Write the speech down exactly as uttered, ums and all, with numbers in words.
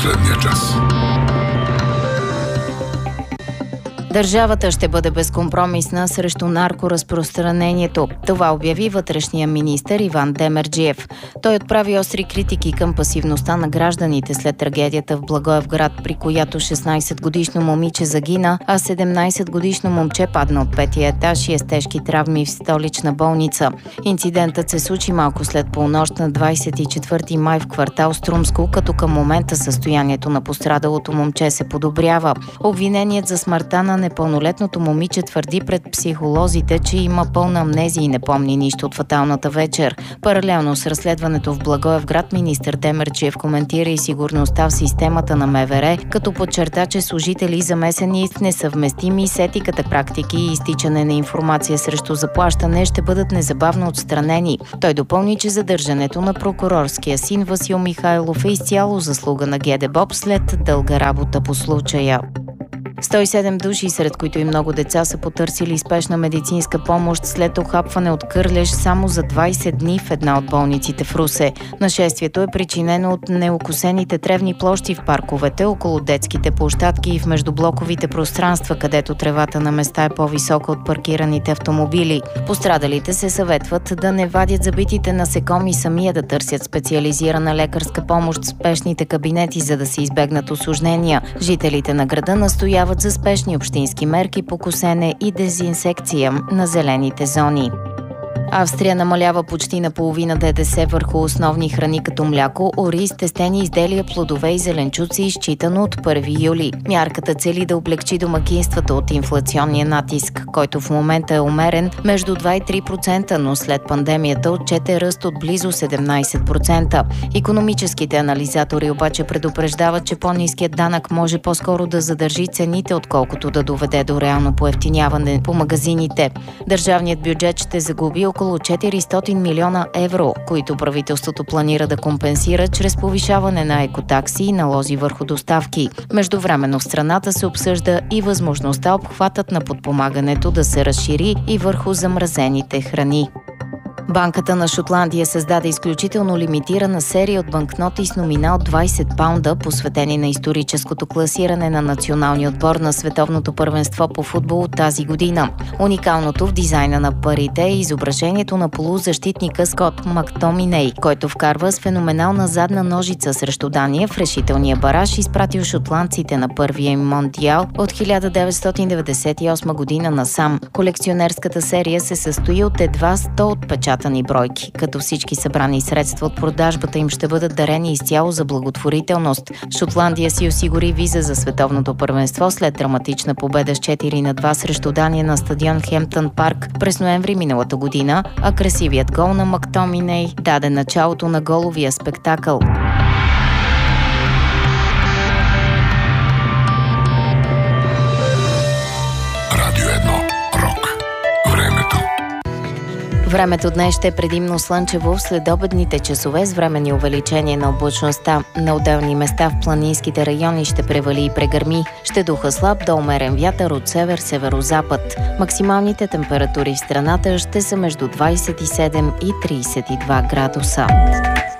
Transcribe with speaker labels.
Speaker 1: последния час.
Speaker 2: Държавата ще бъде безкомпромисна срещу наркоразпространението. Това обяви вътрешния министър Иван Демерджиев. Той отправи остри критики към пасивността на гражданите след трагедията в Благоевград, при която шестнайсетгодишно момиче загина, а седемнайсетгодишно момче падна от петия етаж и е с тежки травми в столична болница. Инцидентът се случи малко след полунощ на двайсет и четвърти май в квартал Струмско, като към момента състоянието на пострадалото момче се подобрява. Обвиненият за смъртта на непълнолетното момиче твърди пред психолозите, че има пълна амнезия и не помни нищо от фаталната вечер. Паралелно с разследването в Благоевград, министър Демерджиев коментира и сигурността в системата на МВР, като подчерта, че служители, замесени с несъвместими с етиката практики и изтичане на информация срещу заплащане, ще бъдат незабавно отстранени. Той допълни, че задържането на прокурорския син Васил Михайлов е изцяло заслуга на ГДБОП след дълга работа по случая. сто и седем души, сред които и много деца, са потърсили спешна медицинска помощ след охапване от кърлеж само за двайсет дни в една от болниците в Русе. Нашествието е причинено от неокосените тревни площи в парковете, около детските площадки и в междублоковите пространства, където тревата на места е по-висока от паркираните автомобили. Пострадалите се съветват да не вадят забитите насекоми сами, да търсят специализирана лекарска помощ в спешните кабинети, за да се избегнат осложнения. Жителите на града настояват за спешни общински мерки по косене и дезинсекция на зелените зони. Австрия намалява почти наполовина ДДС върху основни храни като мляко, ориз, тестени изделия, плодове и зеленчуци, считано от първи юли. Мярката цели да облегчи домакинствата от инфлационния натиск, който в момента е умерен между два и три процента, но след пандемията отчете ръст от близо седемнайсет процента. Икономическите анализатори обаче предупреждават, че по-ниският данък може по-скоро да задържи цените, отколкото да доведе до реално поевтиняване по магазините. Държавният бюджет ще загуби около четиристотин милиона евро, които правителството планира да компенсира чрез повишаване на екотакси и налози върху доставки. Междувременно в страната се обсъжда и възможността обхватът на подпомагането да се разшири и върху замразените храни. Банката на Шотландия създаде изключително лимитирана серия от банкноти с номинал двайсет паунда, посветени на историческото класиране на националния отбор на световното първенство по футбол от тази година. Уникалното в дизайна на парите е изображението на полузащитника Скот Мактоминей, който вкарва с феноменална задна ножица срещу Дания в решителния бараж, изпратил шотландците на първия им мондиал от хиляда деветстотин деветдесет и осма година насам. Колекционерската серия се състои от едва сто отпечатани бройки, като всички събрани средства от продажбата им ще бъдат дарени изцяло за благотворителност. Шотландия си осигури виза за световното първенство след драматична победа с четири на два срещу Дания на стадион Хемптън Парк през ноември миналата година, а красивият гол на Мактоминей даде началото на головия спектакъл. Времето днес ще е предимно слънчево в следобедните часове с временни увеличение на облачността. На отделни места в планинските райони ще превали и прегърми. Ще духа слаб до умерен вятър от север-северозапад. Максималните температури в страната ще са между двайсет и седем и трийсет и два градуса.